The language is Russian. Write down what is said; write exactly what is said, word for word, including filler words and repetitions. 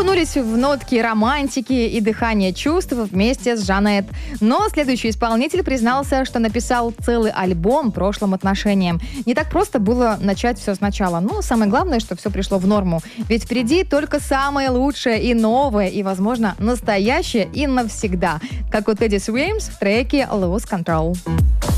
окунулись в нотки романтики и дыхание чувств вместе с Жанет. Но следующий исполнитель признался, что написал целый альбом прошлым отношениям. Не так просто было начать все сначала, но самое главное, что все пришло в норму. Ведь впереди только самое лучшее и новое, и, возможно, настоящее и навсегда. Как у Teddy Swims в треке «Lose Control».